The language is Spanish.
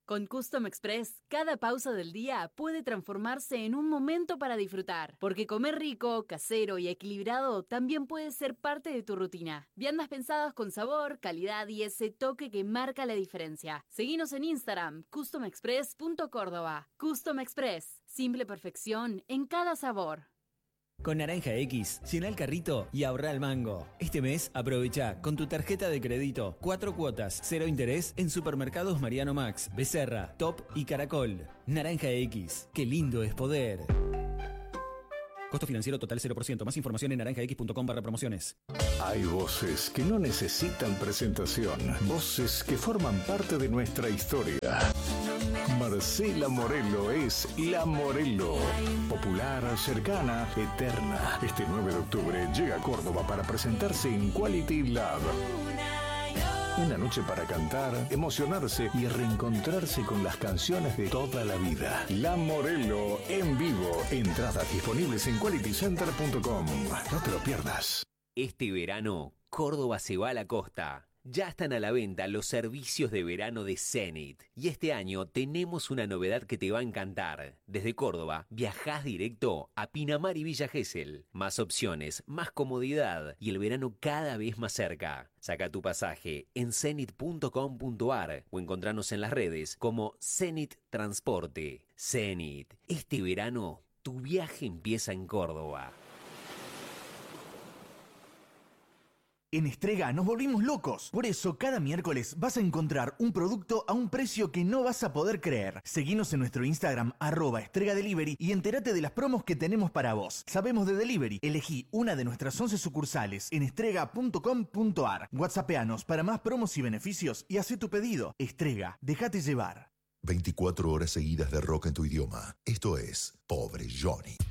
Con Custom Express, cada pausa del día puede transformarse en un momento para disfrutar, porque comer rico, casero y equilibrado también puede ser parte de tu rutina. Viandas pensadas con sabor, calidad y ese toque que marca la diferencia. Seguinos en Instagram, customexpress.córdoba. Custom Express, simple perfección en cada sabor. Con Naranja X, llena el carrito y ahorra el mango. Este mes, aprovecha con tu tarjeta de crédito 4 cuotas, 0 interés en supermercados Mariano Max, Becerra, Top y Caracol. Naranja X, qué lindo es poder. Costo financiero total 0%. Más información en naranjax.com/promociones. Hay voces que no necesitan presentación. Voces que forman parte de nuestra historia. Marcela Morelo es La Morelo. Popular, cercana, eterna. Este 9 de octubre llega a Córdoba para presentarse en Quality Lab. Una noche para cantar, emocionarse y reencontrarse con las canciones de toda la vida. La Morelo en vivo. Entradas disponibles en qualitycenter.com. No te lo pierdas. Este verano, Córdoba se va a la costa. Ya están a la venta los servicios de verano de Zenit. Y este año tenemos una novedad que te va a encantar. Desde Córdoba, viajás directo a Pinamar y Villa Gesell. Más opciones, más comodidad y el verano cada vez más cerca. Saca tu pasaje en zenit.com.ar o encontranos en las redes como Zenit Transporte. Zenit, este verano tu viaje empieza en Córdoba. En Estrega nos volvimos locos. Por eso, cada miércoles vas a encontrar un producto a un precio que no vas a poder creer. Seguinos en nuestro Instagram, @estregadelivery, y entérate de las promos que tenemos para vos. Sabemos de delivery. Elegí una de nuestras 11 sucursales en estrega.com.ar. WhatsAppeanos para más promos y beneficios y haz tu pedido. Estrega, déjate llevar. 24 horas seguidas de rock en tu idioma. Esto es Pobre Johnny.